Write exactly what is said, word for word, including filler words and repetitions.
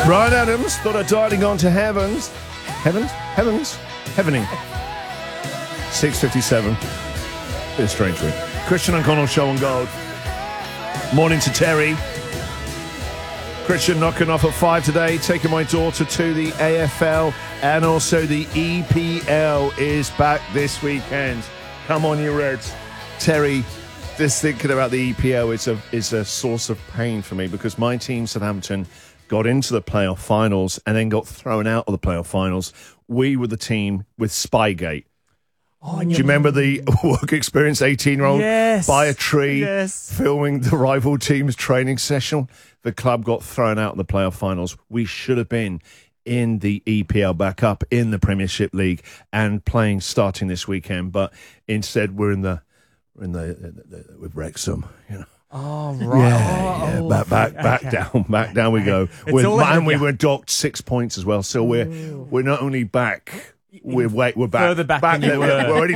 Bryan Adams thought I'd dialing on to heavens. Heavens? Heavens? Heavening. six fifty-seven. Bit of strange week. Christian O'Connell Show on Gold. Morning to Terry. Christian knocking off at five today, taking my daughter to the A F L, and also the E P L is back this weekend. Come on, you Reds. Terry, just thinking about the E P L is a, is a source of pain for me because my team, Southampton, got into the playoff finals and then got thrown out of the playoff finals. We were the team with Spygate. Oh, do you remember the work experience eighteen-year-old yes. by a tree yes. filming the rival team's training session? The club got thrown out of the playoff finals. We should have been in the E P L back up in the Premiership League and playing starting this weekend, but instead we're in the we're in the, the, the with Wrexham, you know. Oh right, yeah, oh, yeah. oh, back, back, back okay. down, back down we go. With, all and we yeah. were docked six points as well. So we're Ooh. we're not only back, we're wait, we're back Further back back than you we're were. already